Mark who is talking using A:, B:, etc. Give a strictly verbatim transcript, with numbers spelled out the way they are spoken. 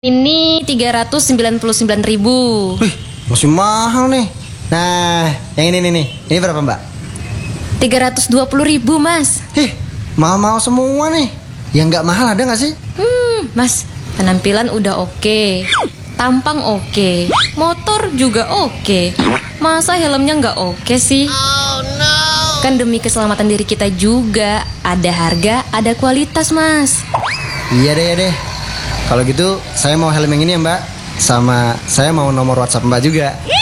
A: Ini tiga ratus sembilan puluh sembilan ribu.
B: Wih, masih mahal nih. Nah, yang ini nih, nih. Ini berapa, Mbak?
A: tiga ratus dua puluh ribu, Mas.
B: Hih, mahal-mahal semua nih. Yang nggak mahal ada nggak sih?
A: Hmm, Mas, penampilan udah oke, tampang oke, motor juga oke. Masa helmnya nggak oke sih? Oh no. Kan demi keselamatan diri kita juga. Ada harga, ada kualitas, Mas.
B: Iya deh, iya deh. Kalau gitu, saya mau helm yang ini ya, Mbak. Sama saya mau nomor WhatsApp Mbak juga.